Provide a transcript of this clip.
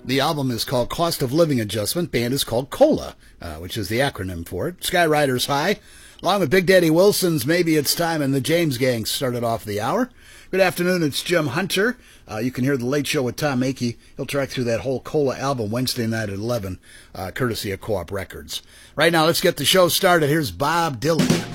The album is called Cost of Living Adjustment. Band is called COLA, which is the acronym for it. Skyriders High, along with Big Daddy Wilson's Maybe It's Time, and the James Gang started off the hour. Good afternoon, it's Jim Hunter. You can hear The Late Show with Tom Akey. He'll track through that whole COLA album Wednesday night at 11, courtesy of Co-op Records. Right now, let's get the show started. Here's Bob Dylan.